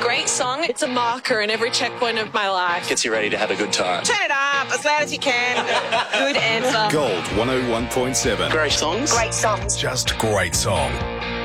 great song. It's a marker in every checkpoint of my life. Gets you ready to have a good time. Turn it up as loud as you can. Good answer. Gold 101.7. Great songs. Great songs. Just great song.